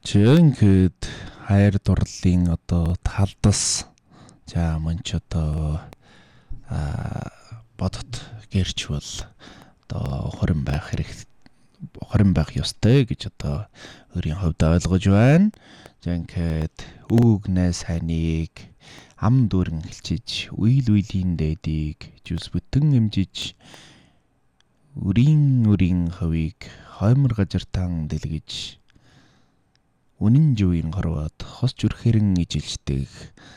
Жинхэд хайр дурлалын одоо талдас за мөн ч одоо бодот гэрч бол одоо хорин байх ёстой гэж одоо өөрийн хувьд ойлгож байна. Жинхэд үг найс хайныг ам дүүрэн хэлчиж үйл үеийн дээдийг жүс бүтэн хэмжиж үрийн хавийг хоймор газартан дэлгэж үнэн жуйн хорвоод хос зүрхэрэн ижилждэг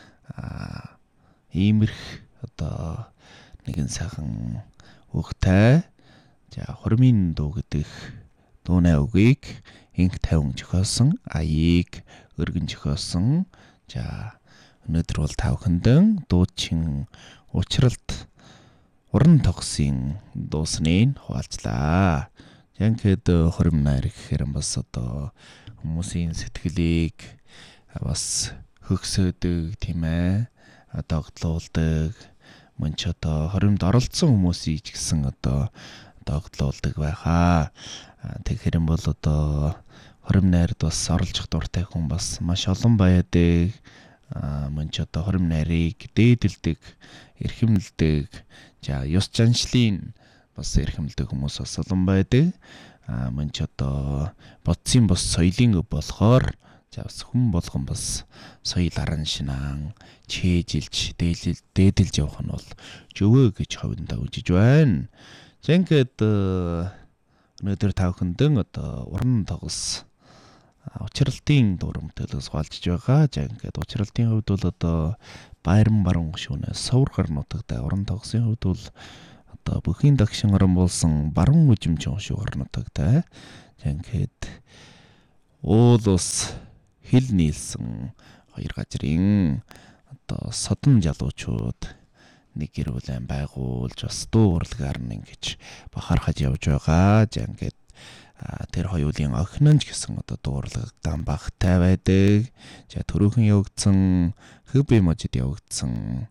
иймэрх одоо нэгэн сайхан үгтэй за хормын дуу гэдэг дуунай үгийг инх тавин зохиосон аяыг өргөн зохиосон за өнөөдөр бол тав хөндөөн дуучин учралт уран тогсын дуусныг хуваалцлаа. Янхэд хорим найр гэхээр бас одоо хүмүүсийн сэтгэлийг бас хөгсөөдөг тийм ээ догтлуулдаг мөн ч одоо хоримд оролцсон хүмүүсийг ч гэсэн одоо догтлуулдаг байхаа. Тэгэхээр бол одоо хорим найрд бас оролцох дуртай хүн бас маш олон байдаг. Мөн ч одоо хорим найрыг дээдэлдэг, эрхэмлдэг, за ёс заншлын бас эрхэмлдэг хүмүүс бас олон байдаг. Мөн ч одоо бодсын бос соёлын өв болохоор за бас хүн болгон бас соёл аран шинаан чэжилж дээдэлж явах нь бол зөвөө гэж ховдоо үжиж байна. Зэнгэд өнөөдөр тав хөндөөн одоо уран тогс учралтын дурамтэлээс хуваалцж байгаа. Зэнгэд учралтын хувьд бол одоо байран баруун шүүнээс сувар нутагтай уран тогсын хувьд бол одоо бүхийн дагшин орон болсон баруун үжимчин шүүгэр нутагтай. Зэнгэд уул ус хил нийлсэн хоёр газрын одоо содон жалуучууд нэг гэр бүлэн байгуулж бас дуу урлагаар нь ингэж бахархаж явж байгаа. Зэнгэд тэр хоёулын охин ч гэсэн одоо дуу урлагдан багтай байдаг. За төрөөхөн явагдсан хөб можид явагдсан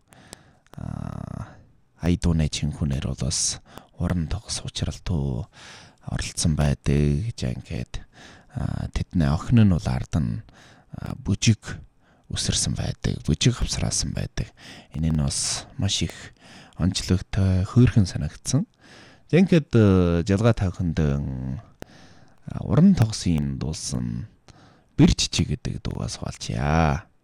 айдууны чинхүнээр бол бас уран тогс учралтуу оролцсон байдаг. Зэнгэд тэдний охин нь бол ард нь бүжиг үсэрсэн байдаг, бүжиг авсраасан байдаг. Энэ нь бас маш их онцлогтой, хөөрхөн санагдсан. Зэнгэд жалгаа тавханд уран тогсын дуусан бэрччи гэдэг дуугаас хуваалцъя.